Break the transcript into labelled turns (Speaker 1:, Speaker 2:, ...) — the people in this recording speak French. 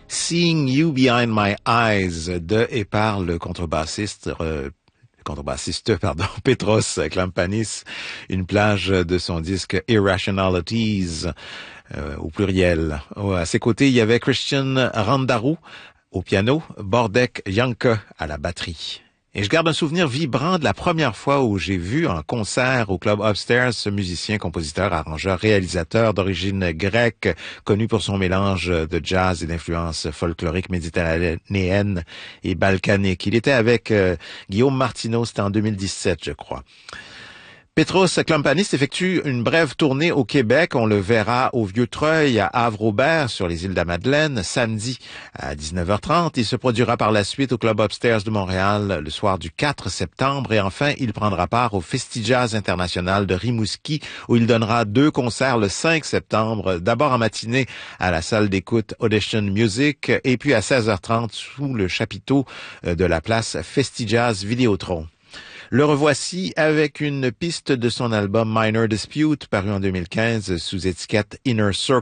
Speaker 1: Seeing You Behind My Eyes de et par le contrebassiste Petros Klampanis, une plage de son disque Irrationalities, au pluriel. À ses côtés, il y avait Christian Randaru au piano, Bordek Janke à la batterie. Et je garde un souvenir vibrant de la première fois où j'ai vu en concert au Club Upstairs ce musicien, compositeur, arrangeur, réalisateur d'origine grecque, connu pour son mélange de jazz et d'influences folkloriques méditerranéennes et balkaniques. Il était avec Guillaume Martineau, c'était en 2017, je crois. Petros Klampanis effectue une brève tournée au Québec. On le verra au Vieux-Treuil, à Havre-Aubert, sur les îles de la Madeleine, samedi à 19h30. Il se produira par la suite au Club Upstairs de Montréal le soir du 4 septembre. Et enfin, il prendra part au Festigaz International de Rimouski, où il donnera 2 concerts le 5 septembre. D'abord en matinée à la salle d'écoute Audition Music, et puis à 16h30 sous le chapiteau de la place Festigaz Vidéotron. Le revoici avec une piste de son album Minor Dispute, paru en 2015 sous étiquette Inner Circle.